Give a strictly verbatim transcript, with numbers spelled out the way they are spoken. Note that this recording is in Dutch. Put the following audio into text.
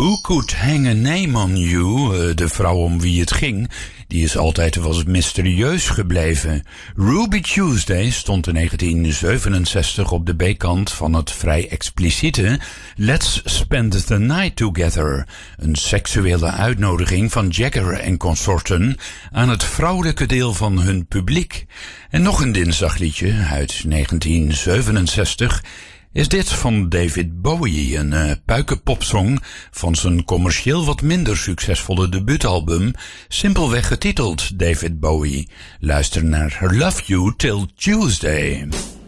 Who Could Hang a Name on You, de vrouw om wie het ging, die is altijd wat mysterieus gebleven. Ruby Tuesday stond in negentien zevenenzestig op de B-kant van het vrij expliciete Let's Spend the Night Together, een seksuele uitnodiging van Jagger en consorten aan het vrouwelijke deel van hun publiek. En nog een dinsdagliedje uit negentien zevenenzestig is dit van David Bowie, een uh, puikenpopsong van zijn commercieel wat minder succesvolle debuutalbum, simpelweg getiteld David Bowie. Luister naar Love You Till Tuesday.